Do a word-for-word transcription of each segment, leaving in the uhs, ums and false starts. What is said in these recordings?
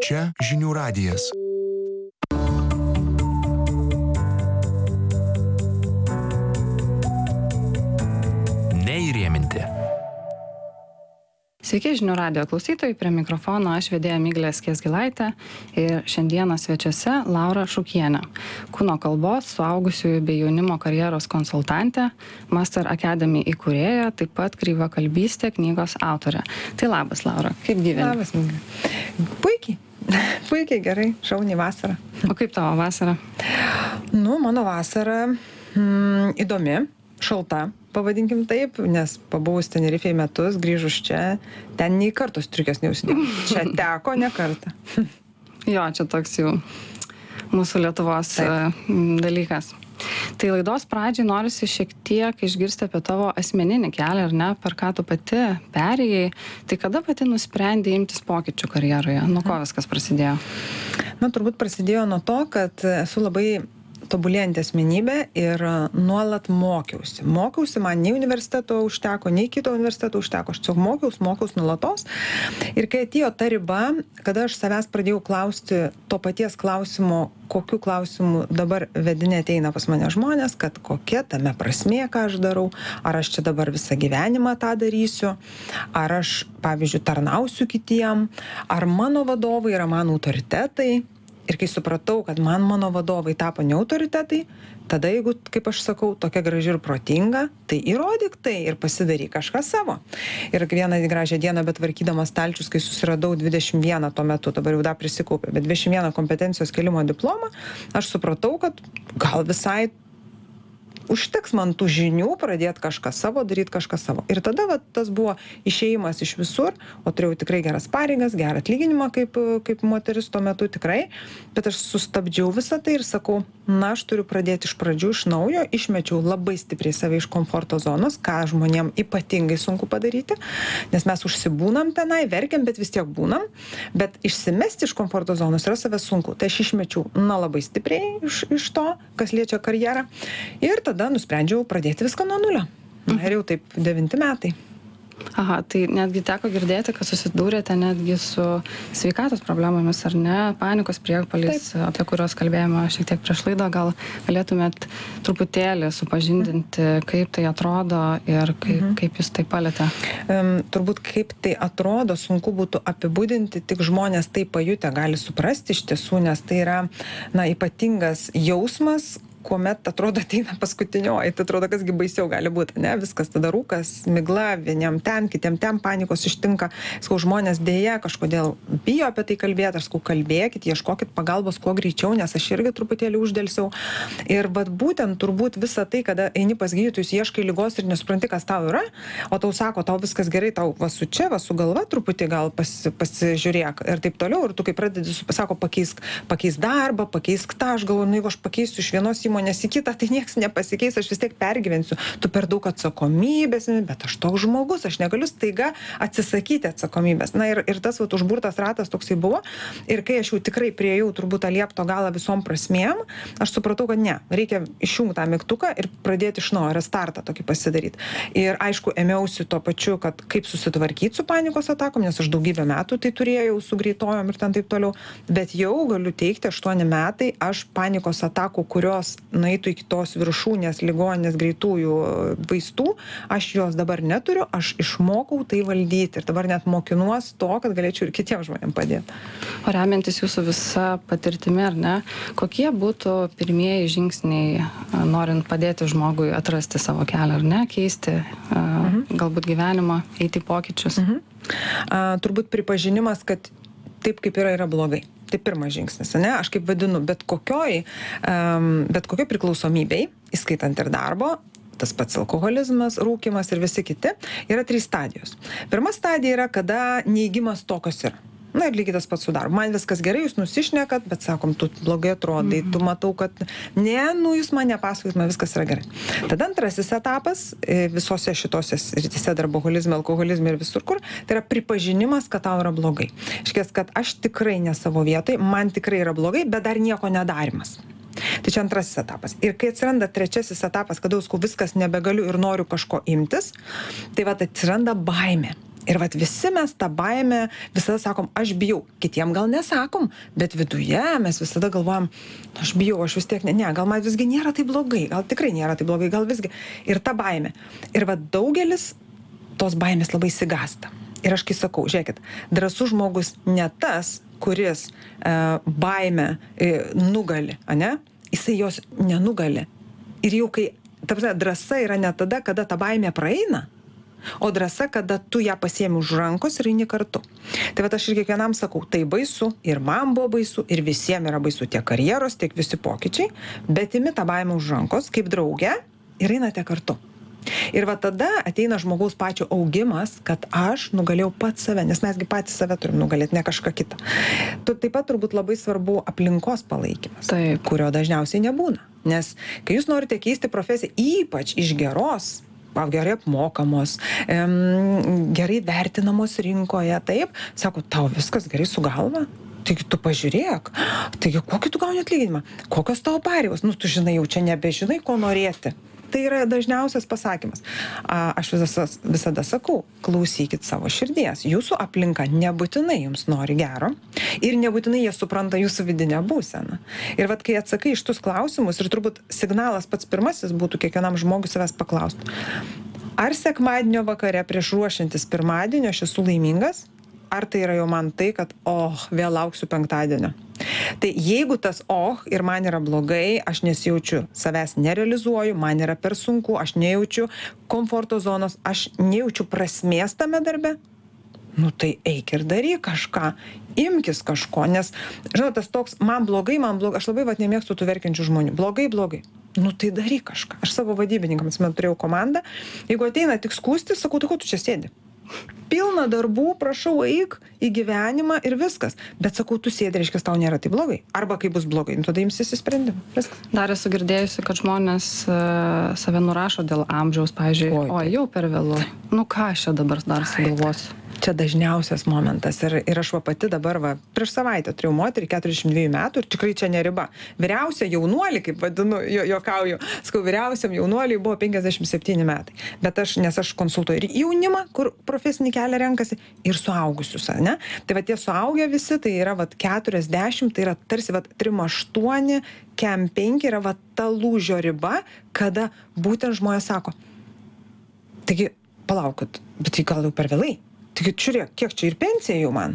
Čia žinių radijas. Neįrėminti. Sveiki žinių radijo klausytojai, prie mikrofono aš vedėja Miglė Skiesgilaitė ir šiandieną svečiuose Laura Šukienė, kūno kalbos, suaugusiųjų bei jaunimo karjeros konsultantė, Master Academy įkūrėja, taip pat Kryvakalbystė knygos autorė. Tai labas, Laura, kaip gyveni? Labas, Miglė. Puikiai, puikiai, gerai, šauniai vasara. O kaip tavo vasara? Nu, mano vasara mm, įdomi, šalta. Pavadinkim taip, nes pabuvus Tenerifėje metus, grįžus čia, ten nei kartos striukės neusidėjau. Čia teko ne kartą. Jo, čia toks jau mūsų Lietuvos taip. dalykas. Tai laidos pradžiai norisi šiek tiek išgirsti apie tavo asmeninį kelią, ar ne, per ką tu pati perėjai. Tai kada pati nusprendė imtis pokyčių karjeroje? Nuo ko viskas prasidėjo? Na, turbūt prasidėjo nuo to, kad esu labai tobulėjanti asmenybė ir nuolat mokiausi. Mokiausi, man nei universiteto užteko, nei kito universiteto užteko. Aš tiesiog mokiausi, mokiausi nuolatos. Ir kai atėjo ta riba, kada aš savęs pradėjau klausti to paties klausimo, kokiu klausimu dabar vedinė ateina pas mane žmonės, kad kokia tame prasmė, ką aš darau, ar aš čia dabar visą gyvenimą tą darysiu, ar aš, pavyzdžiui, tarnausiu kitiem, ar mano vadovai yra mano autoritetai. Ir kai supratau, kad man mano vadovai tapo ne autoritetai, tada jeigu, kaip aš sakau, tokia graži ir protinga, tai įrodyk tai ir pasidaryk kažką savo. Ir vieną gražią dieną, bet tvarkydamas stalčius, kai susiradau dvidešimt vieną tuo metu, dabar jau dar prisikaupė, bet dvidešimt vieną kompetencijos kėlimo diplomą, aš supratau, kad gal visai užteks man tų žinių, pradėti kažką savo, daryti kažką savo. Ir tada va, tas buvo išėjimas iš visur, o turėjau tikrai geras pareigas, gerą atlyginimą kaip, kaip moteris tuo metu tikrai, bet aš sustabdžiau visą tai ir sakau, na, aš turiu pradėti iš pradžių, iš naujo, išmečiau labai stipriai save iš komforto zonos, ką žmonėm ypatingai sunku padaryti, nes mes užsibūnam tenai, verkiam, bet vis tiek būnam, bet išsimesti iš komforto zonos yra save sunku. Tai aš išmečiau, na, labai stipriai iš, iš to, kas liečia karjerą. Ir tada Tada nusprendžiau pradėti viską nuo nulio. Na ir jau taip devinti metai. Aha, tai netgi teko girdėti, kad susidūrėte netgi su sveikatos problemomis, ar ne, panikos priepuoliais, apie kuriuos kalbėjome šiek tiek prieš laidą. Gal galėtumėt truputėlį supažindinti, kaip tai atrodo ir kaip, mhm. kaip jūs tai palėtė? Um, turbūt kaip tai atrodo, sunku būtų apibūdinti, tik žmonės tai pajutę gali suprasti iš tiesų, nes tai yra, na, ypatingas jausmas, kuomet atrodo ateina paskutinioji, tai atrodo, kasgi baisiau gali būti, ne, viskas tada rūkas, migla, vieniem ten, kitiem ten panikos ištinka, skau, žmonės dėja kažkodėl bijo apie tai kalbėti, aš skau, kalbėkit, ieškokit pagalbos kuo greičiau, nes aš irgi truputėlį uždelsiau. Ir vat būtent turbūt visą tai, kada eini pas gydytojus, ieškai ligos ir nesupranti, kas tau yra, o tau sako, tau viskas gerai, tau va su čia, va su galva truputį gal pas, pasižiūrėk ir taip toliau, ir tu kai pradedi, sako, pakeisk, pakeisk darbą, pakeisk tą, aš galvoju, nu, jeigu aš pakeisiu iš vienos įmonės į kitą, tai nieks nepasikeis, aš vis tiek pergyvensiu. Tu per daug atsakomybės, bet aš toks žmogus, aš negaliu staiga atsisakyti atsakomybės. Na ir, ir tas vat, užburtas ratas toksai buvo. Ir kai aš jau tikrai priejau turbūt tą liepto galą visom prasmėm, aš supratau, kad ne, reikia išjungti tą mygtuką ir pradėti iš naujo, restartą tokį pasidaryti. Ir aišku, ėmiausi tuo pačiu, kad kaip susitvarkyti su panikos atakom, nes aš daugybę metų tai turėjau su greitojom ir ten taip toliau. Bet jau galiu teikti, aštuoni metai aš panikos atakų, kurios nueitų iki tos viršūnės ligoninės greitųjų vaistų, aš jos dabar neturiu, aš išmokau tai valdyti ir dabar net mokinuos to, kad galėčiau ir kitiems žmonėms padėti. O remiantis jūsų visą patirtimi, ar ne, kokie būtų pirmieji žingsniai, norint padėti žmogui atrasti savo kelią, ar ne, keisti mhm. galbūt gyvenimą, eiti į pokyčius? Mhm. A, turbūt pripažinimas, kad taip kaip yra, yra blogai. Tai pirmas žingsnis, ne? Aš kaip vadinu, bet kokioj, um, bet kokioj priklausomybei, įskaitant ir darbo, tas pats alkoholizmas, rūkymas ir visi kiti, yra trys stadijos. Pirma stadija yra, kada neigimas to, kas yra. Na ir lygiai tas pats su darbu. Man viskas gerai, jūs nusišnekat, bet sakom, tu blogai atrodai, mm-hmm. tu matau, kad ne, nu jūs man nepasakojat, man viskas yra gerai. Tada antrasis etapas visose šitose rytise, darboholizme, alkoholizme ir visur kur, tai yra pripažinimas, kad tau yra blogai. Iškės, kad aš tikrai ne savo vietoj, man tikrai yra blogai, bet dar nieko nedarimas. Tai čia antrasis etapas. Ir kai atsiranda trečiasis etapas, kada jau viskas nebegaliu ir noriu kažko imtis, tai va atsiranda baimė. Ir vat visi mes tą baimę visada sakom, aš bijau. Kitiem gal nesakom, bet viduje mes visada galvojam, aš bijau, aš vis tiek ne, ne, gal man visgi nėra tai blogai, gal tikrai nėra tai blogai, gal visgi. Ir ta baimė. Ir vat daugelis tos baimės labai sigasta. Ir aš kai sakau, žiūrėkit, drąsus žmogus ne tas, kuris e, baimę e, nugali, ane? Jisai jos nenugali. Ir jau kai, ta prasme, drąsa yra ne tada, kada ta baimė praeina, o drąsa, kada tu ją pasiemi už rankos ir eini kartu. Tai vat aš ir kiekvienam sakau, tai baisu, ir man buvo baisu, ir visiems yra baisu tiek karjeros, tiek visi pokyčiai, bet imi tą baimę už rankos, kaip draugė, ir einate kartu. Ir va tada ateina žmogaus pačio augimas, kad aš nugalėjau pats save, nes mesgi patys save turim nugalėti, ne kažką kitą. Tu taip pat turbūt labai svarbu aplinkos palaikymas, Taip. kurio dažniausiai nebūna. Nes kai jūs norite keisti profesiją, ypač iš geros, gerai apmokamos, em, gerai vertinamos rinkoje, taip, sako, tau viskas gerai su galva. Taigi tu pažiūrėk, taigi kokį tu gauni atlyginimą, kokios tavo pareigos, nu tu žinai, jau čia nebežinai, ko norėti. Tai yra dažniausias pasakymas. A, aš visada, visada sakau, klausykit savo širdies. Jūsų aplinka nebūtinai jums nori gero ir nebūtinai jie supranta jūsų vidinę būseną. Ir vat kai atsakai iš tuos klausimus, ir turbūt signalas pats pirmasis būtų kiekvienam žmogui savęs paklausti. Ar sekmadienio vakare prieš ruošiantis pirmadienio aš esu laimingas? Ar tai yra jau man tai, kad, oh, vėl lauksiu penktadienio. Tai jeigu tas, oh, ir man yra blogai, aš nesijaučiu, savęs nerealizuoju, man yra per sunku, aš nejaučiu komforto zonos, aš nejaučiu prasmės tame darbe, nu tai eik ir daryk kažką, imkis kažko, nes, žinot, tas toks, man blogai, man blogai, aš labai vat nemėgstu tų verkiančių žmonių, blogai, blogai. Nu tai daryk kažką. Aš savo vadybininkams man turėjau komandą, jeigu ateina tik skųstis, sakau, tai ko tu čia sėdi? Pilna darbų, prašau, eik į gyvenimą ir viskas. Bet sakau, tu sėdi, reiškia, tau nėra tai blogai. Arba kai bus blogai, nu, tada imsis įsprendimą. Viskas. Dar esu girdėjusi, kad žmonės uh, save nurašo dėl amžiaus, pavyzdžiui, Oi, o jau per vėlu. Nu ką aš čia dabar dar sugalvosiu? Čia dažniausias momentas. Ir, ir aš va pati dabar, va, prieš savaitę turėjau moterį keturiasdešimt dviejų metų ir tikrai čia ne riba. Vyriausia jaunuolį, kaip vadinu, jo, jokauju, skau, vyriausiam jaunuoliui buvo penkiasdešimt septyni metai. Bet aš, nes aš konsultuoju ir jaunimą, kur profesinį kelią renkasi, ir suaugusius, ne? Tai va tie suaugę visi, tai yra va keturiasdešimt, tai yra tarsi va trim aštuoni, kem penki yra va ta lūžio riba, kada būtent žmonės sako, taigi palaukit, bet tai gal jau per vėlai. Taigi, žiūrėk, kiek čia ir pensija jau man.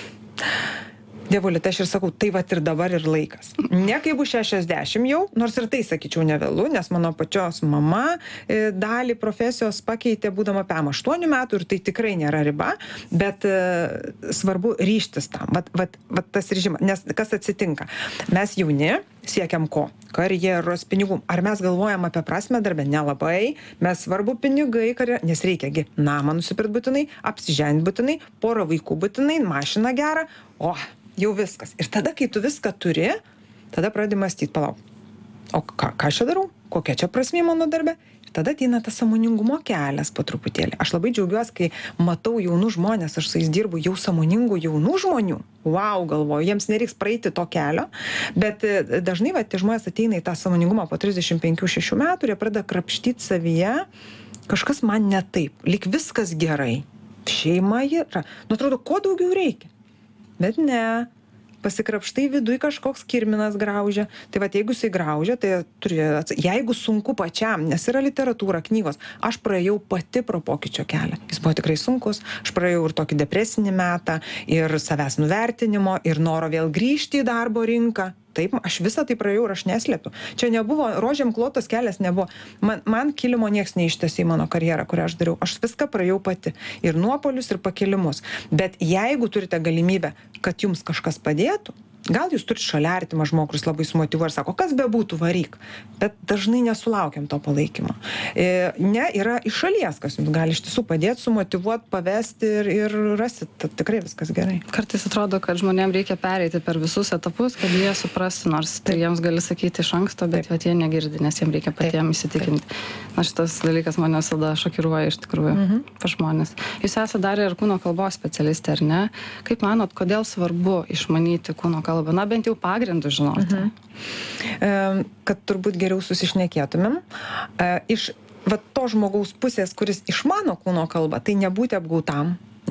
Dievulė, aš ir sakau, tai vat ir dabar ir laikas. Ne kai bus šešiasdešimt jau, nors ir tai sakyčiau nevėlu, nes mano pačios mama e, dalį profesijos pakeitė būdama pem aštuonių metų ir tai tikrai nėra riba, bet e, svarbu ryžtis tam. Vat, vat, vat tas režimas, nes kas atsitinka? Mes jauni siekiam ko? Karjeros, pinigų. Ar mes galvojam apie prasmę darbę? Nelabai. Mes svarbu pinigai, karjer... nes reikiagi namą nusipirkt būtinai, apsižent būtinai, porą vaikų būtinai, mašiną gerą. O, jau viskas. Ir tada, kai tu viską turi, tada pradedi mąstyti, palauk. O ką, ką aš čia darau? Kokia čia prasmė mano darbe? Ir tada ateina tas sąmoningumo kelias po truputėlį. Aš labai džiaugiuosi, kai matau jaunų žmonės, aš su jais dirbu jau sąmoningų jaunų žmonių. Wow, galvoju, jiems nereiks praeiti to kelio. Bet dažnai va, tie žmonės ateina į tą sąmoningumą po trisdešimt penkių šešių metų ir jie pradeda krapštyti savyje. Kažkas man ne taip. Lyg viskas gerai. Šeima yra. Nu, atrodo, ko daugiau reikia? Bet ne, pasikrapštai viduj kažkoks kirminas graužia. Tai va, jeigu jisai graužia, tai turi, jeigu sunku pačiam, nes yra literatūra, knygos, aš praėjau pati pro pokyčio kelią. Jis buvo tikrai sunkus, aš praėjau ir tokį depresinį metą, ir savęs nuvertinimo, ir noro vėl grįžti į darbo rinką. Taip, aš visą tai praėjau ir aš neslėpiu. Čia nebuvo, rožėm klotas kelias nebuvo. Man, man kilimo nieks neištęsė į mano karjerą, kurią aš dariau. Aš viską praėjau pati. Ir nuopolius, ir pakilimus. Bet jeigu turite galimybę, kad jums kažkas padėtų, gal jūs turite šalia artimą žmogų, kuris labai sumotyvuoja ir sako, kas bebūtų, varyk. Bet dažnai nesulaukiam to palaikymo. E, ne, yra iš šalies, kas jums gali iš tiesų padėti, sumotyvuoti, pavesti ir, ir rasit. Tikrai viskas gerai. Kartais atrodo, kad žmonėms reikia pereiti per visus etapus, kad jie suprastų, nors tai jiems gali sakyti iš anksto, bet vat, jie negirdi, nes jiems reikia patiems įsitikinti. Na, šitas dalykas mane visada šokiruoja iš tikrųjų mhm. pa žmonės. Jūs esate dar ir kūno kalbos specialistė, ar ne? Kaip manot, kodėl svarbu išmanyti kūno kalbą? Na, bent jau pagrindų žinoti. Mhm. E, kad turbūt geriau susišnekėtumėm. E, iš va, to žmogaus pusės, kuris išmano kūno kalbą, tai nebūti apgautam,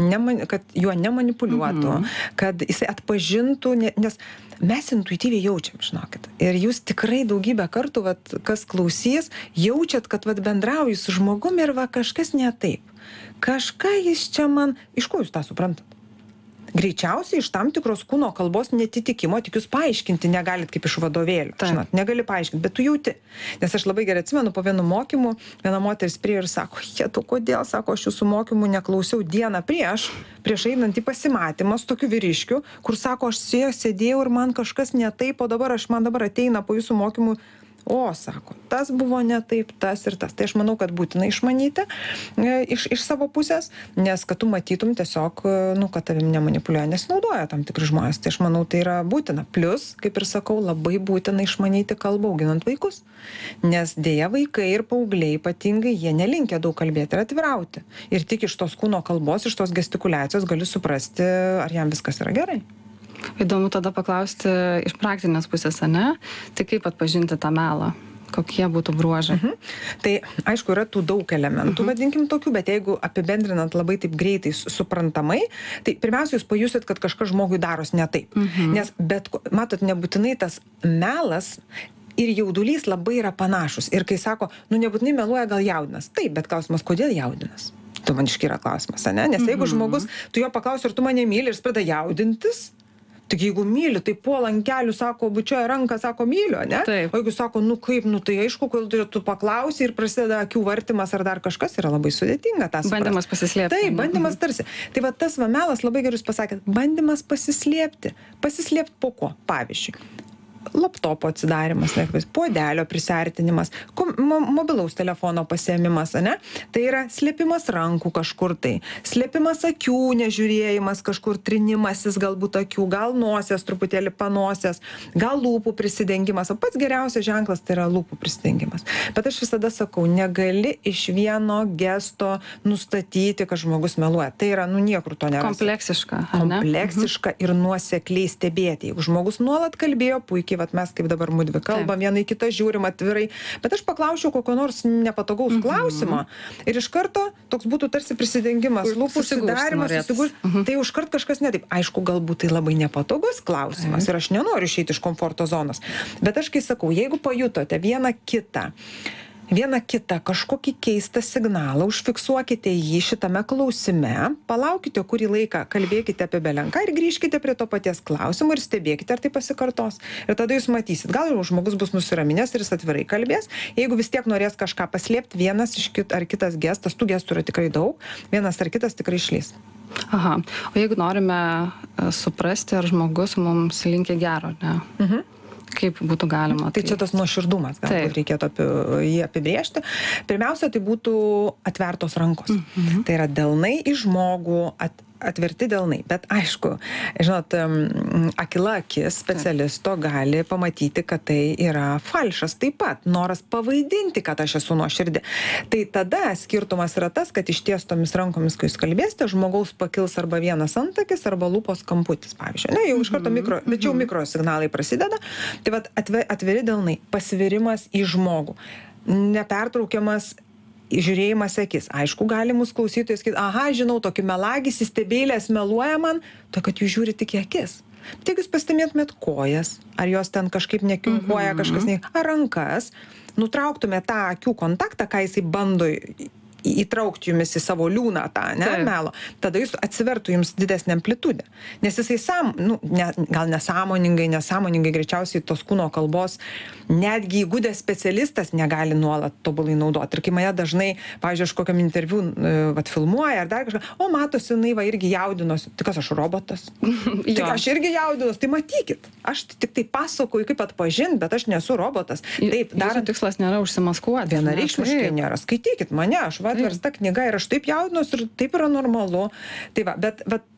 nema, kad juo nemanipuliuotų, mhm. kad jisai atpažintų, nes mes intuityviai jaučiam, žinokit. Ir jūs tikrai daugybę kartų, vat, kas klausys, jaučiat, kad vat, bendrauju su žmogumi ir va kažkas ne taip. Kažką jis čia man, iš ko jūs tą suprantat? Greičiausiai iš tam tikros kūno kalbos netitikimo, tik jūs paaiškinti negalit kaip iš vadovėlių. Žinot, negali paaiškinti, bet tu jauti. Nes aš labai gerai atsimenu, po vienu mokymu, viena moteris prie ir sako, jie tu kodėl, sako, aš jūsų mokymų neklausiau dieną prieš, prieš einant į pasimatymą su tokiu vyriškiu, kur sako, aš su juo sėdėjau ir man kažkas ne taip, o dabar aš man dabar ateina po jūsų mokymų. O, sako, tas buvo ne taip, tas ir tas. Tai aš manau, kad būtina išmanyti e, iš, iš savo pusės, nes kad tu matytum tiesiog, nu, kad tavim nemanipuliuoja, nesinaudoja tam tikri žmonės. Tai aš manau, tai yra būtina. Plus, kaip ir sakau, labai būtina išmanyti kalbą auginant vaikus. Nes dėja vaikai ir paaugliai ypatingai, jie nelinkia daug kalbėti ir atvirauti. Ir tik iš tos kūno kalbos, iš tos gestikuliacijos gali suprasti, ar jam viskas yra gerai. Įdomu tada paklausti iš praktinės pusės, ne? Tai kaip atpažinti tą melą? Kokie būtų bruožai? Mhm. Tai, aišku, yra tų daug elementų, mhm. vadinkim tokių, bet jeigu apibendrinant labai taip greitai suprantamai, tai pirmiausia, jūs pajusit, kad kažkas žmogui daros ne taip. Mhm. Nes, bet, matot, nebūtinai tas melas ir jaudulys labai yra panašus. Ir kai sako, nu nebūtinai meluoja, gal jaudinas. Taip, bet klausimas, kodėl jaudinas? Tu man iškyra klausimas, ne? Nes jeigu mhm. žmogus, tu jo paklausi, ar tu mane myli ir jis pradeda jaudintis, tik jeigu myli, tai puola ant kelių, sako, bučioja ranką, sako, myliu, ne? Taip. O jeigu sako, nu kaip, nu tai aišku, kodėl tu paklausi ir prasideda akių vartimas ar dar kažkas, yra labai sudėtinga tą suprast. Bandymas pasislėpti. Taip, bandymas tarsi. Tai va tas va melas, labai gerai jūs pasakėt, bandymas pasislėpti. Pasislėpti po ko? Pavyzdžiui, laptopo atsidarimas, puodelio prisiartinimas, mo mobilaus telefono pasiėmimas, ne? Tai yra slėpimas rankų kažkur tai, slėpimas akių, nežiūrėjimas kažkur, trinimasis galbūt akių, gal nosies truputėlį panosės, gal lūpų prisidengimas, o pats geriausias ženklas tai yra lūpų prisidengimas. Bet aš visada sakau, negali iš vieno gesto nustatyti, kad žmogus meluoja. Tai yra, nu niekur to nėra. Kompleksiška. Kompleksiška ir nuosekliai stebėti. Jeigu žmogus nuolat kalbėjo puikiai, vat mes kaip dabar mudvi kalbam, viena į kitą žiūrim atvirai, bet aš paklausčiau kokio nors nepatogaus mm -hmm. klausimo ir iš karto toks būtų tarsi prisidengimas, lūpų užsidarimas, susigūš, mm -hmm. tai užkart kažkas ne taip. Aišku, galbūt tai labai nepatogus klausimas ir aš nenoriu išeiti iš komforto zonos, bet aš kai sakau, jeigu pajutote vieną kitą, vieną kitą kažkokį keistą signalą, užfiksuokite jį šitame klausime, palaukite kurį laiką, kalbėkite apie belenką ir grįžkite prie to paties klausimo ir stebėkite, ar tai pasikartos. Ir tada jūs matysit, gal jau žmogus bus nusiraminęs ir jis atvirai kalbės. Jeigu vis tiek norės kažką paslėpti, vienas iš kit, ar kitas gestas, tų gestų yra tikrai daug, vienas ar kitas tikrai išlys. Aha, o jeigu norime suprasti, ar žmogus mums linkia gero, ne? Mhm. Kaip būtų galima? Tai, tai čia tas nuoširdumas, galbūt reikėtų apie, jį apibrėžti. Pirmiausia, tai būtų atvertos rankos. Mm-hmm. Tai yra delnai į žmogų, at, atverti delnai. Bet aišku, žinot, akila akis specialisto gali pamatyti, kad tai yra falšas taip pat. Noras pavaidinti, kad aš esu nuoširdi. Tai tada skirtumas yra tas, kad ištiestomis rankomis, kai jūs kalbėsite, žmogaus pakils arba vienas antakis, arba lūpos kamputis, pavyzdžiui. Ne, jau iš karto mikro, bet čia jau mikrosignalai prasideda. Tai vat atviri delnai, pasvirimas į žmogų, nepertraukiamas žiūrėjimas akis. Aišku, gali mūsų klausytojai sakyti, aha, žinau, tokį melagis, įstebėlės meluoja man, to, kad jūs žiūri tik į akis. Bet jeigu jūs pastumėtumėt kojas, ar jos ten kažkaip nekiunkuoja, mm-hmm. kažkas ne, ar rankas, nutrauktumėt tą akių kontaktą, ką jisai bando įtraukti jumis į savo liūną tą, ne, tai. Melo, tada jūs atsivertų jums didesnė amplitudė. Nes jisai sam, nu, ne, gal nesąmoningai, nesąmoningai greičiausiai tos kūno kalbos, netgi įgudęs specialistas negali nuolat tobulai naudoti. Ir kai mane dažnai, pavyzdžiui, aš kokiam interviu vat, filmuoja ar dar kažką, o matosi, jinai va irgi jaudinosi. Tai kas, aš robotas? Tik aš irgi jaudinos, tai matykit. Aš tik tai pasakoju, kaip atpažinti, bet aš nesu robotas. Taip, dar tikslas nėra užsimaskuoti. Vienareikšmiškai nėra. Skaitykit mane, aš va atversta knyga ir aš taip jaudinuosi ir taip yra normalu. Tai va, bet, bet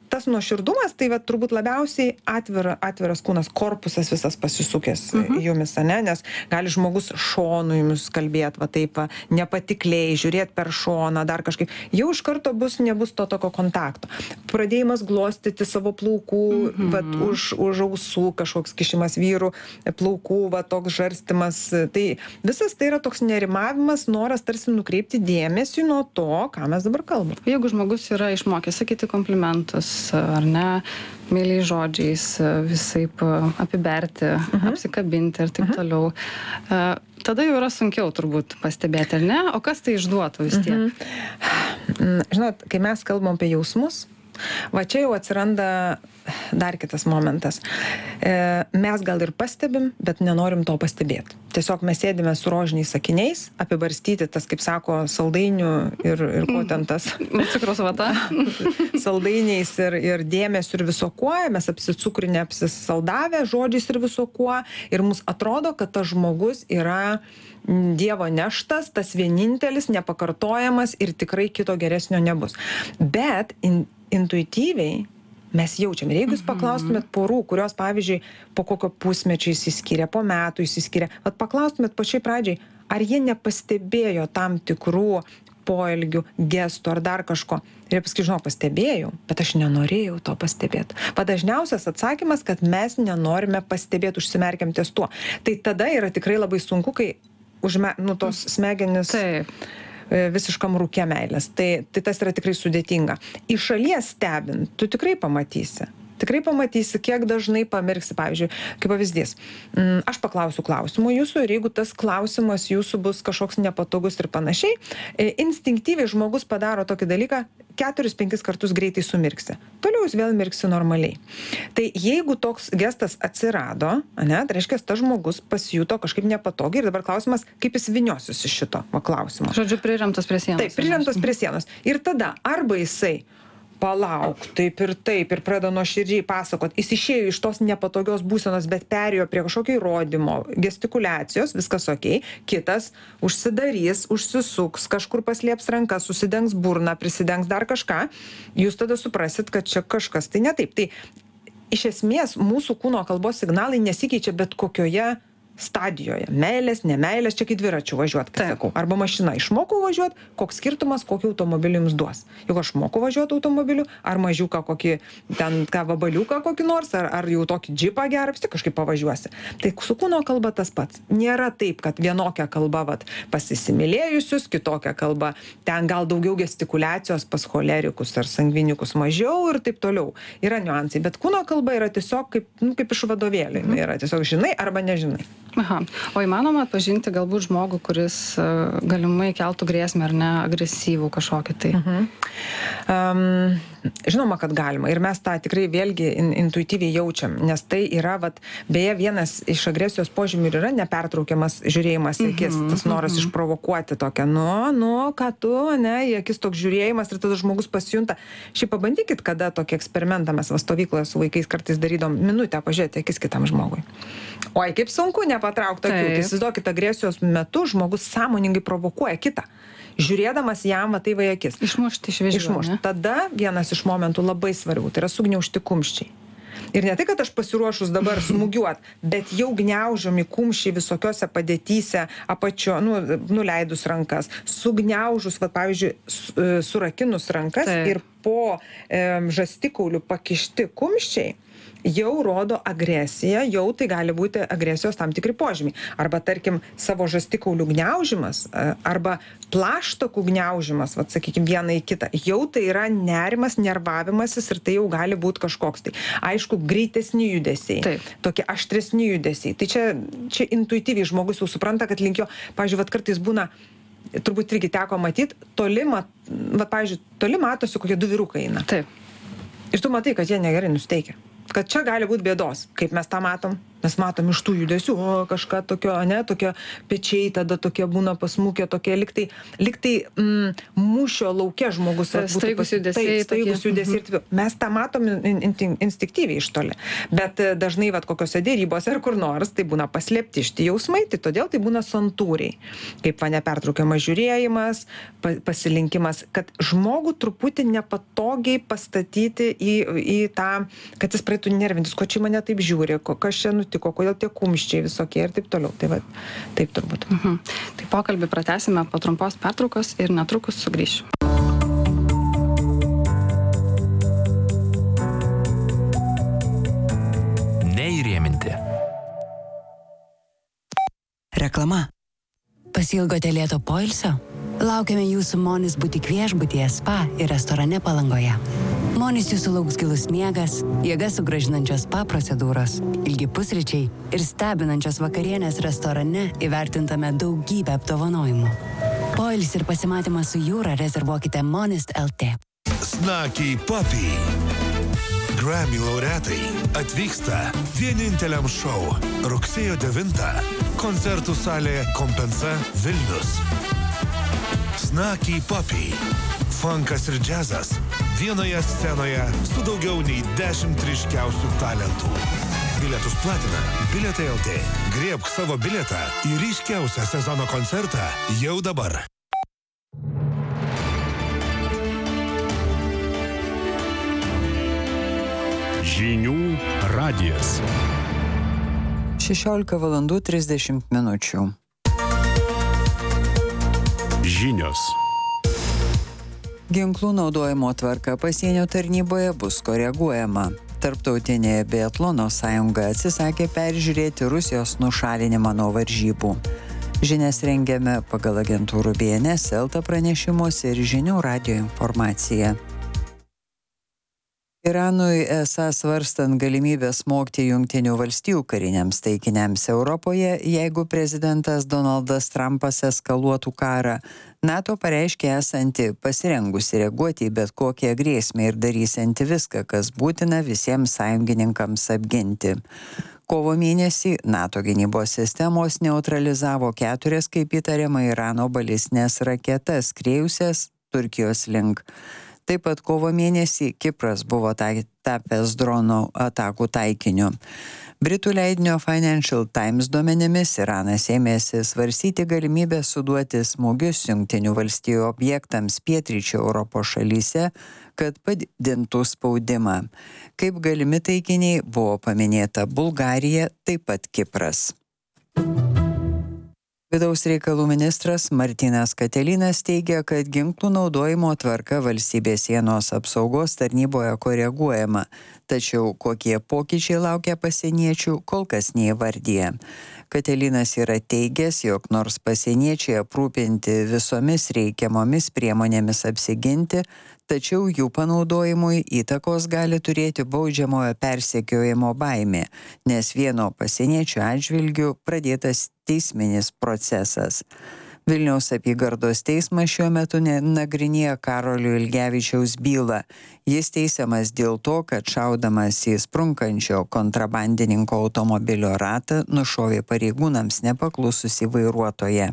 tas nuoširdumas, tai va, turbūt labiausiai atvira, atviras kūnas, korpusas visas pasisukęs mhm. jumis, ne? Nes gali žmogus šonu jumis kalbėti, va taip, va, nepatikliai, žiūrėti per šoną, dar kažkaip. Jau iš karto bus, nebus to tokio kontakto. Pradėjimas glostyti savo plaukų, mhm. va, už, už ausų, kažkoks kišimas vyrų plaukų, va, toks žarstimas. Tai visas tai yra toks nerimavimas, noras tarsi nukreipti dėmesį nuo to, ką mes dabar kalbame. Jeigu žmogus yra išmokęs sakyti komplimentus, ar ne, meiliais žodžiais, visaip apiberti, uh-huh. apsikabinti ir taip uh-huh. toliau, tada jau yra sunkiau turbūt pastebėti, ar ne? O kas tai išduotų vis tiek? Uh-huh. Žinot, kai mes kalbam apie jausmus, va čia jau atsiranda dar kitas momentas. E, mes gal ir pastebim, bet nenorim to pastebėti. Tiesiog mes sėdime su rožiniais sakiniais, apibarstyti tas, kaip sako, saldainių ir, ir ko ten tas. Cukraus vata. Saldainiais ir, ir dėmesiu ir viso kuo. Mes apsicukrinę, apsisaldavę žodžiais ir viso kuo. Ir mums atrodo, kad tas žmogus yra Dievo neštas, tas vienintelis, nepakartojamas ir tikrai kito geresnio nebus. Bet in, intuityviai mes jaučiam. Ir jeigu jūs paklaustumėt porų, kurios, pavyzdžiui, po kokio pusmečio įsiskyrė, po metų įsiskyrė, vat paklaustumėt pačiai pradžiai, ar jie nepastebėjo tam tikrų poelgių, gestų ar dar kažko. Ir jie paskui, žinau, pastebėjau, bet aš nenorėjau to pastebėti. Padažniausias atsakymas, kad mes nenorime pastebėti, užsimerkiam ties tuo. Tai tada yra tikrai labai sunku, kai užme, nu, tos smegenis... Taip. visiškam rūke meilės. Tai, tai tas yra tikrai sudėtinga. Iš šalies stebint, tu tikrai pamatysi. Tikrai pamatysi, kiek dažnai pamirksi, pavyzdžiui, kaip pavyzdys. Aš paklausiu klausimų jūsų ir jeigu tas klausimas jūsų bus kažkoks nepatogus ir panašiai, instinktyviai žmogus padaro tokį dalyką, keturis, penkis kartus greitai sumirksi. Toliau jis vėl mirksi normaliai. Tai jeigu toks gestas atsirado, ne, tai reiškia, tas žmogus pasijuto kažkaip nepatogiai ir dabar klausimas, kaip jis viniosis iš šito va, klausimo. Žodžiu, priremtas prie sienos. Taip, priremtas prie sienos. Ir tada arba jisai palauk, taip ir taip, ir pradeda nuoširdžiai pasakot. Jis išėjo iš tos nepatogios būsenos, bet perėjo prie kažkokio įrodymo, gestikuliacijos, viskas okei. Kitas užsidarys, užsisuks, kažkur paslėps rankas, susidengs burną, prisidengs dar kažką. Jūs tada suprasit, kad čia kažkas tai ne taip. Tai iš esmės mūsų kūno kalbos signalai nesikeičia bet kokioje stadijoje. Meilės, nemeilės, čia kaip dviračiu važiuot, kaip sakau. Arba mašina. Išmokau važiuot, koks skirtumas, kokį automobilį jums duos. Jeigu aš moku važiuoti automobiliu, ar mažiuką kokį, ten ką vabaliuką kokį nors, ar, ar jau tokį džipą gerą, vis tik kažkaip pavažiuosi. Tai su kūno kalba tas pats. Nėra taip, kad vienokia kalba vat, pasisimylėjusius, kitokia kalba. Ten gal daugiau gestikuliacijos pas cholerikus ar sangvinikus mažiau ir taip toliau. Yra niuansai, bet kūno kalba yra tiesiog kaip, nu, kaip iš vadovėlio. Mm. Yra tiesiog žinai arba nežinai. Aha. O įmanoma atpažinti galbūt žmogų, kuris uh, galimai keltų grėsmę ar ne agresyvų kažkokį tai? Uh-huh. Um, žinoma, kad galima. Ir mes tą tikrai vėlgi in, intuityviai jaučiam, nes tai yra, vat, beje, vienas iš agresijos požymių yra nepertraukiamas žiūrėjimas į akis, uh-huh. tas noras uh-huh. išprovokuoti tokią, nu, nu, ką tu, ne, į akis toks žiūrėjimas ir tada žmogus pasijunta. Šiaip pabandykit, kada tokį eksperimentą mes va stovykloje su vaikais kartais darydom, minutę pažiūrėti akis kitam žmogui. Oi, kaip sunku nepatraukti akių. Tai įsivaizduokit, agresijos metu žmogus sąmoningai provokuoja kitą, žiūrėdamas jam va tai va akis. Išmušti iš vėžių. Išmušti. Tada vienas iš momentų labai svarbių, tai yra sugniaužti kumščiai. Ir ne tai, kad aš pasiruošus dabar smūgiuot, bet jau gniaužomi kumščiai visokiose padėtyse, apačio, nu, nuleidus rankas, sugniaužus, va, pavyzdžiui, surakinus rankas Taip. Ir po e, žastikaulių pakišti kumščiai, jau rodo agresiją, jau tai gali būti agresijos tam tikri požymiai. Arba, tarkim, savo žastikaulių gniaužimas, arba plaštakų gniaužimas, vat, sakykime, vieną į kitą. Jau tai yra nerimas, nervavimasis ir tai jau gali būti kažkoks tai. Aišku, greitesni judesiai, Taip. Tokie aštresni judesiai. Tai čia, čia intuityviai žmogus jau supranta, kad link jo, pavyzdžiui, vat, kartais būna, turbūt irgi teko matyti, toli, mat, vat, pavyzdžiui, toli matosi, kokie du vyrukai eina. Taip. Ir tu matai, kad jie negerai nusteikia. Kad čia gali būti bėdos. Kaip mes tą matom? Mes matom iš tų judesių, o kažką tokio, ne, tokie pečiai tada tokie būna pasmukę, tokie liktai, liktai mm, mūšio lauke žmogus. Staigus judesiai. Taip, staigus judesiai. Mm-hmm. Mes tą matom in, in, instinktyviai iš toli. Bet dažnai vat, kokiose dėrybose ar kur nors tai būna paslėpti šti jausmai, tai todėl tai būna santūriai. Kaip va nepertraukiamas žiūrėjimas, pa, pasilinkimas, kad žmogų truputį nepatogiai pastatyti į, į tą, kad jis praeitų nervintis, ko čia mane taip žiūri, ko, kas čia nutiko, kodėl tie kumščiai visokie ir taip toliau. Tai va, taip turbūt. Mhm. Tai pokalbį pratęsime po trumpos pertraukos ir netrukus sugrįšiu. Neįrėminti. Reklama. Pasilgote lėto poilsio? Laukiame jūsų Monis butik viešbutyje, spa ir restorane Palangoje. Monis jūsų lauks gilus miegas, jėgas sugrąžinančios spa procedūros, ilgi pusryčiai ir stebinančios vakarienės restorane įvertintame daugybę apdovanojimų. Poilsį ir pasimatymą su jūra rezervuokite Monist L T. Snakiai Puppy. Grammy laureatai atvyksta vieninteliam šou rugsėjo devintą koncertų salė Kompensa Vilnius. Snakiai Puppy. Funkas ir džiazas vienoje scenoje su daugiau nei dešimt ryškiausių talentų. Bilietus platina Bilietai L T. Griebk savo bilietą į ryškiausią sezono koncertą jau dabar. Žinių radijas. šešiolika valandų trisdešimt minučių. Žinios. Ginklų naudojimo tvarka pasienio tarnyboje bus koreguojama. Tarptautinė biatlono sąjunga atsisakė peržiūrėti Rusijos nušalinimą nuo varžybų. Žinias rengiame pagal agentūrų B N S, Elta pranešimus ir Žinių radijo informaciją. Iranui esą svarstant galimybę smogti Jungtinių valstijų kariniams taikiniams Europoje, jeigu prezidentas Donaldas Trumpas eskaluotų karą, NATO pareiškė esanti pasirengusi reaguoti į bet kokią grėsmę ir darysianti viską, kas būtina visiems sąjungininkams apginti. Kovo mėnesį NATO gynybos sistemos neutralizavo keturias, kaip įtariama, Irano balistinės raketas skriejusias Turkijos link. Taip pat kovo mėnesį Kipras buvo tapęs dronų atakų taikiniu. Britų leidinio Financial Times duomenimis Iranas ėmėsi svarstyti galimybę suduoti smūgius Jungtinių valstijų objektams pietryčių Europos šalyse, kad padidintų spaudimą. Kaip galimi taikiniai buvo paminėta Bulgarija, taip pat Kipras. Vidaus reikalų ministras Martynas Katelinas teigia, kad ginklų naudojimo tvarka valstybės sienos apsaugos tarnyboje koreguojama, tačiau kokie pokyčiai laukia pasieniečių, kol kas neįvardyja. Katelinas yra teigęs, jog nors pasieniečiai aprūpinti visomis reikiamomis priemonėmis apsiginti, tačiau jų panaudojimui įtakos gali turėti baudžiamojo persekiojimo baimė, nes vieno pasieniečio atžvilgiu pradėtas teisminis procesas. Vilniaus apygardos teismas šiuo metu nagrinėja Karolio Ilgevičiaus bylą. Jis teisiamas dėl to, kad šaudamas į sprunkančio kontrabandininko automobilio ratą nušovė pareigūnams nepaklususį vairuotoją.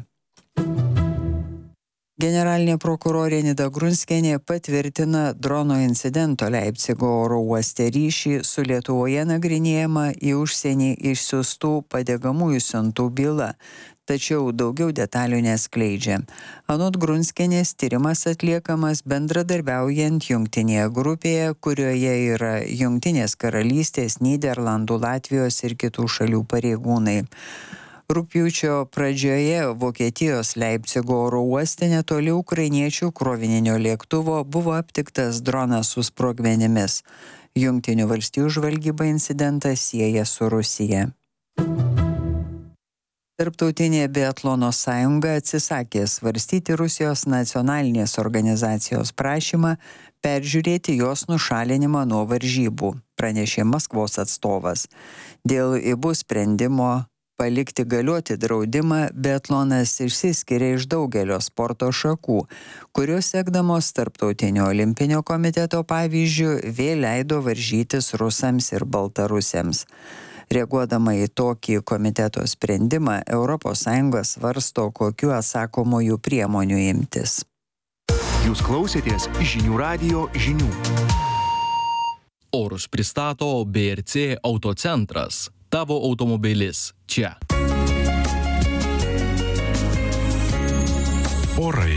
Generalinė prokurorė Nida Grunskienė patvirtina drono incidento Leipcigo oro uoste ryšį su Lietuvoje nagrinėjama į užsienį išsiųstų padegamųjų siuntų byla, tačiau daugiau detalių neskleidžia. Anot Grunskienės, tyrimas atliekamas bendradarbiaujant jungtinėje grupėje, kurioje yra Jungtinės karalystės, Nyderlandų, Latvijos ir kitų šalių pareigūnai. Rugpjūčio pradžioje Vokietijos Leipcigo oro uoste netoli ukrainiečių krovininio lėktuvo buvo aptiktas dronas su sprogmenimis. Jungtinių valstijų žvalgyba incidentą sieja su Rusija. Tarptautinė biatlono sąjunga atsisakė svarstyti Rusijos nacionalinės organizacijos prašymą peržiūrėti jos nušalinimą nuo varžybų, pranešė Maskvos atstovas. Dėl I B U sprendimo palikti galioti draudimą biatlonas išsiskiria iš daugelio sporto šakų, kurios sekdamos Tarptautinio olimpinio komiteto pavyzdžių vėl leido varžytis rusams ir baltarusiams. Reaguodama į tokį komiteto sprendimą, Europos Sąjunga svarsto, kokiu atsakomųjų priemonių imtis. Jūs klausėtės žinių radijo žinių. Orus pristato B R C Autocentras. Tavo automobilis čia. Orai.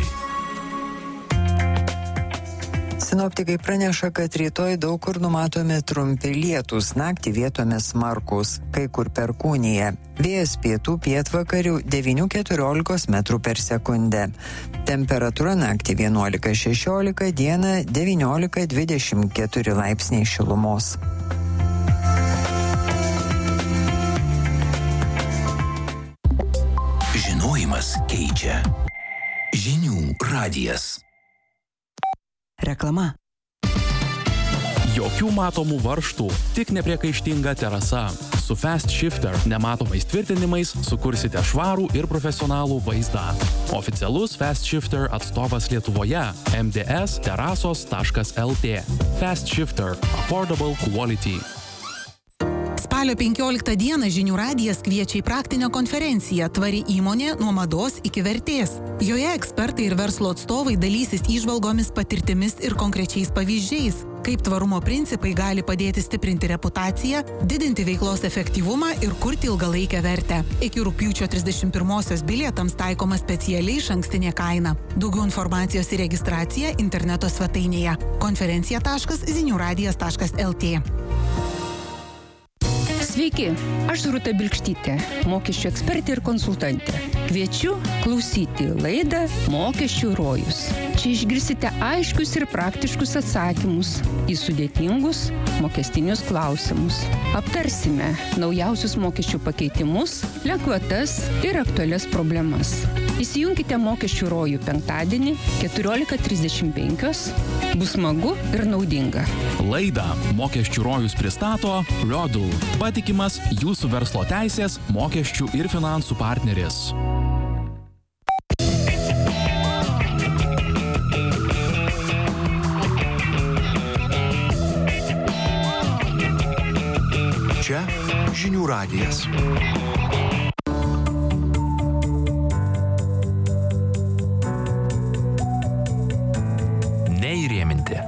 Sinoptikai praneša, kad rytoj daug kur numatomi trumpi lietūs, naktį vietomis smarkūs, kai kur perkūnija. Vėjas pietų pietvakarių devyni keturiolika metrų per sekundę. Temperatūra naktį vienuolika šešiolika, dieną devyniolika dvidešimt keturi laipsniai šilumos. Žinojimas keičia. Žinių radijas. Reklama. Jokių matomų varžtų, tik nepriekaištinga terasa. Su Fast Shifter nematomais tvirtinimais sukursite švarų ir profesionalų vaizdą. Oficialus Fast Shifter atstovas Lietuvoje m d s terasos taškas l t. Fast Shifter. Affordable quality. Spalio penkioliktą dieną Žinių radijas kviečia į praktinę konferenciją Tvari įmonė nuo mados iki vertės. Joje ekspertai ir verslo atstovai dalysis įžvalgomis, patirtimis ir konkrečiais pavyzdžiais, kaip tvarumo principai gali padėti stiprinti reputaciją, didinti veiklos efektyvumą ir kurti ilgalaikę vertę. Iki rugpjūčio trisdešimt pirmosios bilietams taikoma specialiai išankstinė kaina. Daugiau informacijos ir registracija interneto svetainėje konferencija taškas zinių radijas taškas l t. Sveiki, aš Rūta Bilkštytė, mokesčių ekspertė ir konsultantė. Kviečiu klausyti laidą Mokesčių rojus. Čia išgirsite aiškius ir praktiškus atsakymus į sudėtingus mokestinius klausimus. Aptarsime naujausius mokesčių pakeitimus, lengvatas ir aktualias problemas. Įsijunkite Mokesčių rojų penktadienį keturiolika trisdešimt penkios. Bus smagu ir naudinga. Laidą Mokesčių rojus pristato Rodul. Patikimas jūsų verslo teisės, mokesčių ir finansų partneris. Čia žinių radijas. Neįrėminti.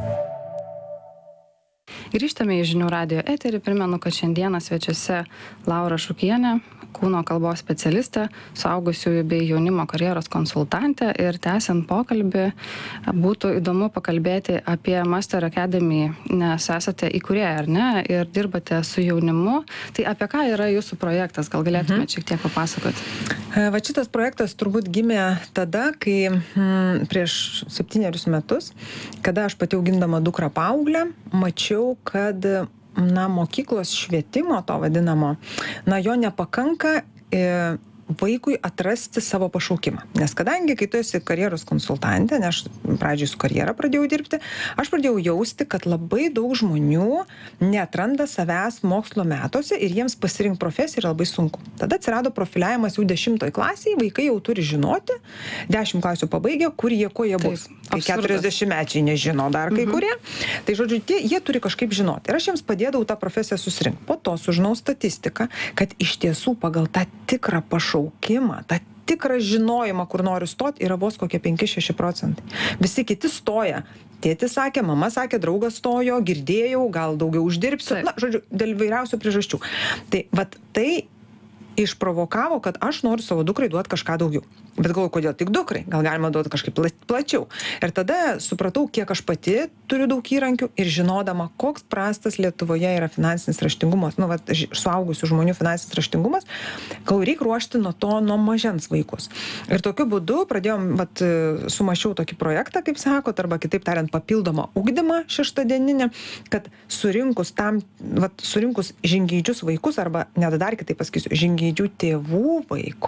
Grįžtame į Žinių radijo eterį. Primenu, kad šiandieną svečiuose Laura Šukienė, kūno kalbos specialistė, suaugusiųjų bei jaunimo karjeros konsultantė. Ir tęsiant pokalbį, būtų įdomu pakalbėti apie Master Academy, nes esate įkūrėja, ar ne, ir dirbate su jaunimu. Tai apie ką yra jūsų projektas? Gal galėtumėte šiek tiek papasakoti? Va šitas projektas turbūt gimė tada, kai mm, prieš septynerius metus, kada aš pati augindama dukrą paauglę, mačiau, kad na, mokyklos švietimo, to vadinamo, na, jo nepakanka e, vaikui atrasti savo pašaukimą. Nes kadangi, kai tu esi karjeros konsultantė, nes aš pradžiai su karjera pradėjau dirbti, aš pradėjau jausti, kad labai daug žmonių neatranda savęs mokslo metuose ir jiems pasirinkti profesiją yra labai sunku. Tada atsirado profiliavimas jau dešimtoj klasėje, vaikai jau turi žinoti, dešimt klasių pabaigė, kur jie, ko jie bus. Tai keturiasdešimtmečiai nežino dar kai kurie. Mhm. Tai žodžiu, tie, jie turi kažkaip žinoti. Ir aš jiems padėdavau tą profesiją susirinkti. Po to sužinau statistiką, kad iš tiesų pagal tą tikrą pašaukimą, tą tikrą žinojimą, kur noriu stoti, yra vos kokie penki šeši procentai. Visi kiti stoja. Tėtis sakė, mama sakė, draugas stojo, girdėjau, gal daugiau uždirbsiu. Na, žodžiu, dėl vairiausių priežasčių. Tai, vat, tai išprovokavo, kad aš noriu savo dukrai duoti kažką daugiau. Bet galvoju, kodėl tik dukrai? Gal galima duoti kažkaip plačiau. Ir tada supratau, kiek aš pati turiu daug įrankių ir žinodama, koks prastas Lietuvoje yra finansinis raštingumas, nu, vat, suaugusių žmonių finansinis raštingumas, gal reikia ruošti nuo to, nuo mažens vaikus. Ir tokiu būdu pradėjom, vat, sumašiau tokį projektą, kaip sakot, arba kitaip tariant, papildomą ugdymą šeštadieninę, kad surinkus tam, vat, surinkus žingeidžius vaikus, arba net dar kitaip pasakysiu, žingeidžių tėvų vaikus,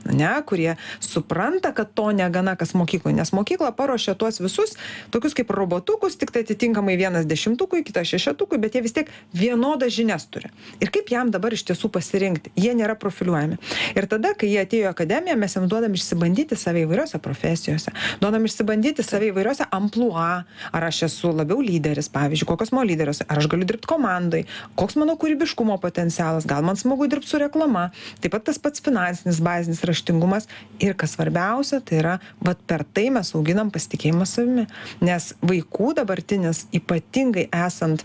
ne, kurie supranta, kad to negana kas mokykloje, nes mokykla paruošia tuos visus, tokius kaip robotukus, tik tai atitinkamai vienas dešimtukui, kitas šešetukui, bet jie vis tiek vienodas žinias turi. Ir kaip jam dabar iš tiesų pasirinkti? Jie nėra profiliuojami. Ir tada, kai jie atėjo į akademiją, mes jam duodam išsibandyti save įvairiose profesijose, duodam išsibandyti save įvairiose amplua, ar aš esu labiau lyderis, pavyzdžiui, kokios mano lyderius, ar aš galiu dirbti komandai, koks mano kūrybiškumo potencialas, gal man smagu dirbti su reklama, taip pat tas pats finansinis, bazinis raštingumas ir kas svarbiausia, tai yra, vat per tai mes auginam pasitikėjimą savimi, nes vaikų dabartinis ypatingai esant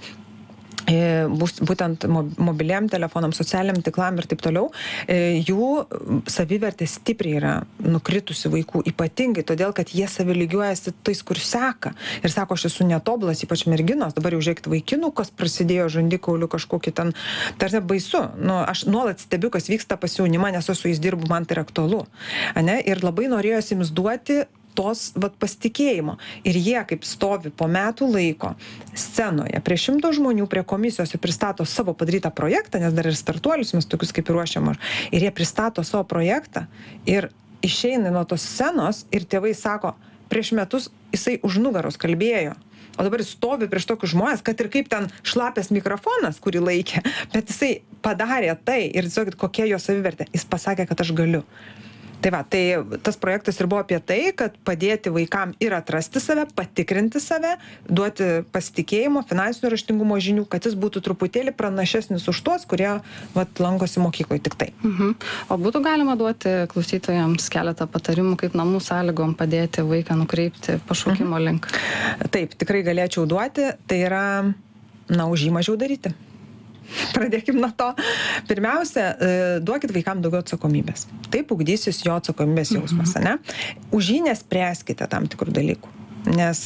būtent mobiliam telefonam, socialiniam tiklam ir taip toliau, jų savivertė stipriai yra nukritusi vaikų, ypatingai todėl, kad jie savilygiuojasi tais, kur seka. Ir sako, aš esu netobulas, ypač merginos, dabar jau žiūrėkit vaikinų, kas prasidėjo žandikaulių kažkokį ten, tarsi baisu. Nu, aš nuolat stebiu, kas vyksta pas jaunimą, nes aš su jais dirbu, man tai yra aktualu. Ane? Ir labai norėjosi jums duoti tos vat pasitikėjimo. Ir jie kaip stovi po metų laiko scenoje prie šimto žmonių, prie komisijos ir pristato savo padarytą projektą, nes dar ir startuolius mes tokius kaip ir ruošiam, ir jie pristato savo projektą ir išeina nuo tos scenos ir tėvai sako, prieš metus jisai už nugaros kalbėjo, o dabar jis stovi prieš tokius žmonės, kad ir kaip ten šlapės mikrofonas, kurį laikė, bet jisai padarė tai ir tiesiog kokia jo savivertė, jis pasakė, kad aš galiu. Tai va, tai tas projektas ir buvo apie tai, kad padėti vaikam ir atrasti save, patikrinti save, duoti pasitikėjimo, finansinio raštingumo žinių, kad jis būtų truputėlį pranašesnis už tuos, kurie vat, lankosi mokykloje tik tai. Mhm. O būtų galima duoti klausytojams keletą patarimų, kaip namų sąlygom padėti vaiką nukreipti pašaukimo mhm. link? Taip, tikrai galėčiau duoti, tai yra, na, už jį mažiau daryti. Pradėkim nuo to. Pirmiausia, duokit vaikam daugiau atsakomybės. Taip ugdysis jo atsakomybės jausmas, ne? Už jį nespręskite tam tikrų dalykų. Nes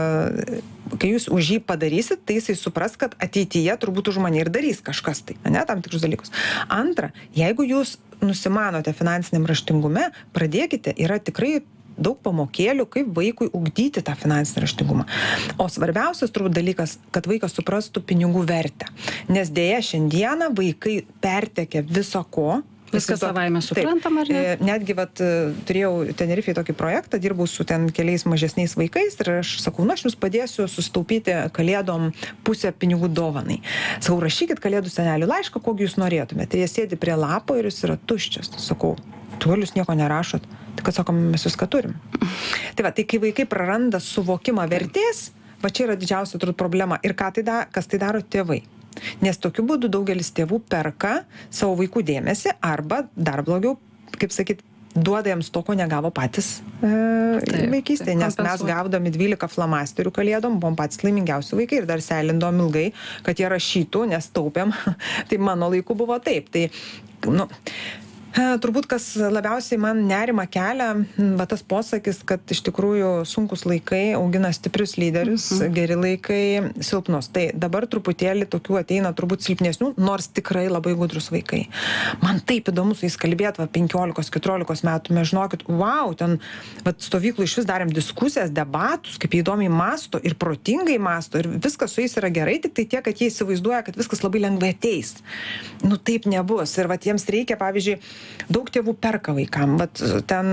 kai jūs už jį padarysit, tai jisai supras, kad ateityje turbūt už mane ir darys kažkas tai, ne, tam tikrus dalykus. Antra, jeigu jūs nusimanote finansiniam raštingume, pradėkite, yra tikrai daug pamokėlių, kaip vaikui ugdyti tą finansinį raštingumą. O svarbiausias turbūt dalykas, kad vaikas suprastų pinigų vertę. Nes dėja šiandieną vaikai pertekia viso ko. Viskas savaime suprantama, ar ne? Netgi vat, turėjau Tenerifėje tokį projektą, dirbau su ten keliais mažesniais vaikais ir aš sakau, na, aš jums padėsiu sustaupyti kalėdom pusę pinigų dovanai. Sakau, rašykit kalėdų senelių laišką, kokį jūs norėtumėte. Tai jie sėdi prie lapo ir jis yra tuščias. Sakau, tu jūs nieko nerašot. Tai kad sakom, mes viską turim. Tai va, tai kai vaikai praranda suvokimą vertės, va čia yra didžiausia turbūt problema. Ir ką tai da, kas tai daro tėvai. Nes tokiu būdu daugelis tėvų perka savo vaikų dėmesį arba dar blogiau, kaip sakyt, duoda jiems to, ko negavo patys e, vaikystėje. Nes mes gaudami dvylika flamasterių kalėdom, buvom patys laimingiausi vaikai ir dar selindom ilgai, kad jie rašytų, nes taupėm. Tai mano laiku buvo taip. Tai, nu, turbūt, kas labiausiai man nerima kelia, va tas posakis, kad iš tikrųjų sunkus laikai augina stiprius lyderius, mhm. geri laikai silpnus. Tai dabar truputėlį tokių ateina turbūt silpnesnių, nors tikrai labai gudrus vaikai. Man taip įdomu su jais kalbėti, va penkiolikos keturiolikos metų, mes žinokit, wow, ten va, stovyklų iš vis darėm diskusijas, debatus, kaip jie įdomiai masto ir protingai masto ir viskas su jais yra gerai, tik tai tiek, kad jie įsivaizduoja, kad viskas labai lengvai ateis. Nu taip nebus. Ir va jiems reikia, pavyzdžiui, daug tėvų perka vaikam, bet ten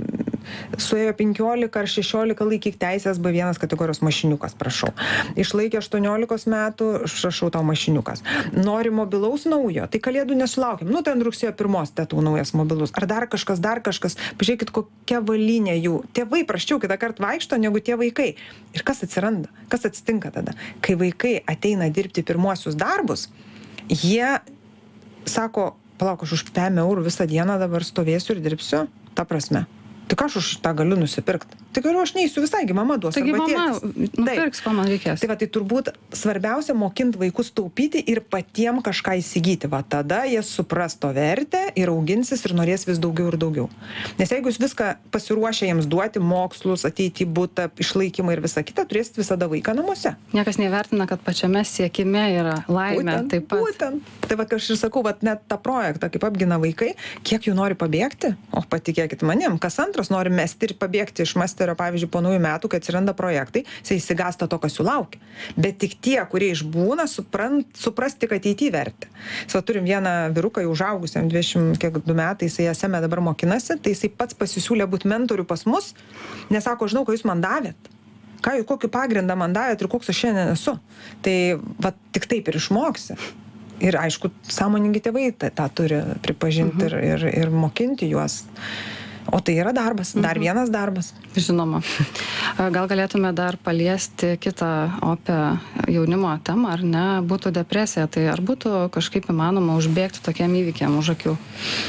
suėjo penkiolika ar šešiolika laikyk teisės B vienas kategorijos mašiniukas, prašau. Išlaikė aštuoniolikos metų, prašau tau mašiniukas. Nori mobilaus naujo, tai kalėdų nesulaukiam. Nu, ten rugsėjo pirmos tėtų naujas mobilus. Ar dar kažkas, dar kažkas. Pažiūrėkit, kokia valinė jų. Tėvai praščiau kitą kartą vaikšto, negu tie vaikai. Ir kas atsiranda? Kas atsitinka tada? Kai vaikai ateina dirbti pirmuosius darbus, jie sako, palauk, aš už pem eurų visą dieną dabar stovėsiu ir dirbsiu, ta prasme. Tai ką aš už tą galiu nusipirkti? Tai galiu aš neįsiu visai, mama duos. Taigi mama nupirks, ko man reikės. Tai va, tai turbūt svarbiausia mokinti vaikus taupyti ir patiem kažką įsigyti. Va, tada jie supras to vertę ir auginsis ir norės vis daugiau ir daugiau. Nes jeigu jūs viską pasiruošę jiems duoti, mokslus, ateiti į butą, išlaikymą ir visą kitą, turėsit visada vaiką namuose. Niekas nevertina, kad pačiame siekime yra laimė būtent, taip pat. Būtent. Tai va, aš ir sakau, va, net tą projektą, kaip apgina vaikai, kiek jų nori pabėgti, o patikėkit manim, kas antras nori mesti ir pabėgti iš mąstymą. klosterio, pavyzdžiui, po naujų metų, kai atsiranda projektai, jis įsigasta to, kas jų laukia. Bet tik tie, kurie išbūna, suprant, suprasti, kad ateityje vertė. Sa, turim vieną vyruką jau užaugusiam, dvidešimt du metai, jisai esame dabar mokinasi, tai jisai pats pasisiūlė būti mentorių pas mus, nes sako, žinau, ką jūs man davėt. Ką, kokį pagrindą man davėt ir koks aš šiandien esu. Tai va, tik taip ir išmoksi. Ir aišku, sąmoningi tėvai tą, tą turi pripažinti mhm. ir, ir, ir mokinti juos. O tai yra darbas, dar mhm. vienas darbas. Žinoma. Gal galėtume dar paliesti kitą opę jaunimo temą, ar ne, būtų depresija. Tai ar būtų kažkaip įmanoma užbėgti tokiem įvykiam už akių?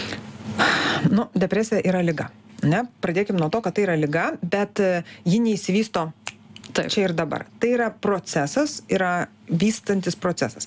Nu, depresija yra liga. Ne? Pradėkim nuo to, kad tai yra liga, bet ji neįsivysto Taip. Čia ir dabar. Tai yra procesas, yra vystantis procesas.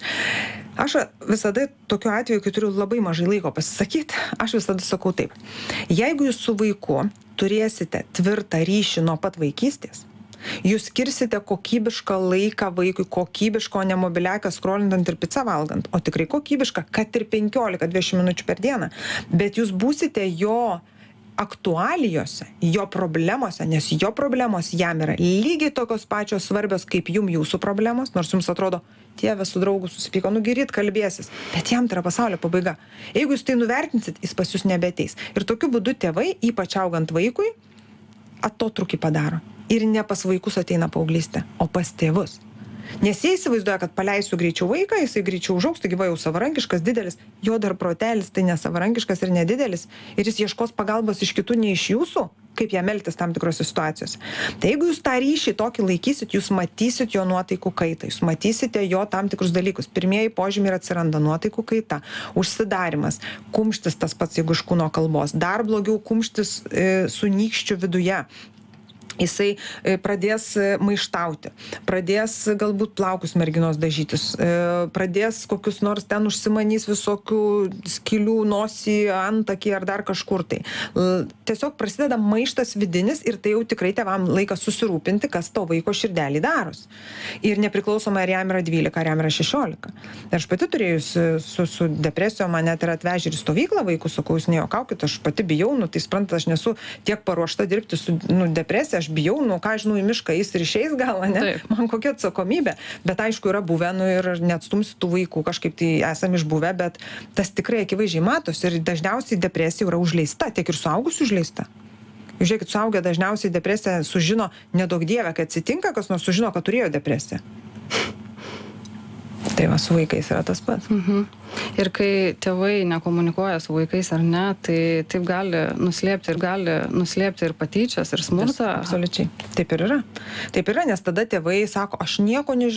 Aš visada tokiu atveju, kai turiu labai mažai laiko pasisakyti, aš visada sakau taip. Jeigu jūs su vaiku turėsite tvirtą ryšį nuo pat vaikystės, jūs skirsite kokybišką laiką vaikui, kokybiško nemobiliaką skrolinant ir pizzą valgant, o tikrai kokybišką, kad ir penkiolika dvidešimt minučių per dieną, bet jūs būsite jo aktualijose, jo problemose, nes jo problemos jam yra lygiai tokios pačios svarbios kaip jum jūsų problemos, nors jums atrodo, Dieve, su draugu susipyko, nu gerit kalbėsis, bet jam tai yra pasaulio pabaiga. Jeigu jūs tai nuvertinsit, jis pas jūs nebeteis. Ir tokiu būdu tėvai, ypač augant vaikui, atotrūkį padaro. Ir ne pas vaikus ateina paauglystė, o pas tėvus. Nes jie įsivaizduoja, kad paleisiu greičiau vaiką, jisai greičiau užaugs, taigi va jau savarankiškas, didelis, jo dar protelis tai nesavarankiškas ir nedidelis, ir jis ieškos pagalbos iš kitų, ne iš jūsų, kaip jam elgtis tam tikrose situacijose. Tai jeigu jūs tą ryšį tokį laikysit, jūs matysit jo nuotaikų kaitą, jūs matysite jo tam tikrus dalykus. Pirmieji požymiai atsiranda nuotaikų kaita, užsidarimas, kumštis tas pats, jeigu iš kūno kalbos, dar blogiau kumštis e, su nykščiu viduje. Jisai pradės maištauti, pradės galbūt plaukus merginos dažytis, pradės kokius nors ten užsimanys visokių skylių nosį, antakį ar dar kažkur tai. Tiesiog prasideda maištas vidinis ir tai jau tikrai tėvam laikas susirūpinti, kas to vaiko širdelį daros. Ir nepriklausomai, ar jam yra dvylika, ar jam yra šešiolika. Ir aš pati turėjus su, su depresijom, man net ir atvežė ir stovyklą vaikų, sakau, jūs nejuokaukit, aš pati bijau, nu tai suprantat, aš nesu tiek paruošta dirbti su nu, depresija, aš bijau, nu ką žinau, į mišką jis ir išeis gal, ne? Taip. Man kokia atsakomybė. Bet aišku, yra buvę, nu ir neatstumsi tų vaikų, kažkaip tai esam išbuvę, bet tas tikrai akivaizdžiai matosi ir dažniausiai depresija yra užleista, tiek ir suaugusių užleista. Jūs žiūrėkit, suaugę dažniausiai depresiją sužino, nedaug dievė, kad atsitinka, kas nors sužino, kad turėjo depresiją. Tai va, su vaikais yra tas pats. Mhm. Ir kai tėvai nekomunikuoja su vaikais ar ne, tai taip gali nuslėpti ir gali nuslėpti ir patyčias, ir smurtą. Absoliučiai. Taip ir yra. Taip yra, nes tada tėvai sako, aš nieko nežinau.